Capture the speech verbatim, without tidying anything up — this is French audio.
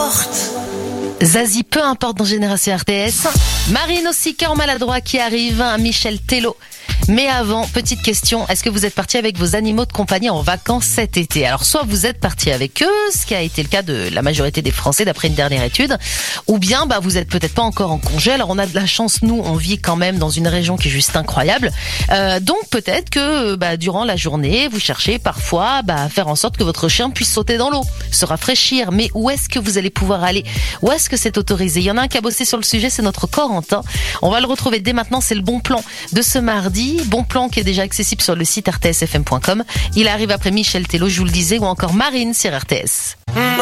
importe. Zazie, peu importe dans Génération R T S. Marine aussi, cœur maladroit qui arrive, Michel Tello. Mais avant, petite question, est-ce que vous êtes parti avec vos animaux de compagnie en vacances cet été? Alors soit vous êtes parti avec eux, ce qui a été le cas de la majorité des Français d'après une dernière étude, ou bien bah vous êtes peut-être pas encore en congé. Alors on a de la chance, nous on vit quand même dans une région qui est juste incroyable. Euh, donc peut-être que bah, durant la journée, vous cherchez parfois bah, à faire en sorte que votre chien puisse sauter dans l'eau, se rafraîchir. Mais où est-ce que vous allez pouvoir aller? Où est-ce que c'est autorisé? Il y en a un qui a bossé sur le sujet, c'est notre Corentin. On va le retrouver dès maintenant, c'est le bon plan de ce mardi. Bon plan qui est déjà accessible sur le site r t s f m point com. Il arrive après Michel Tello, je vous le disais, ou encore Marine sur R T S.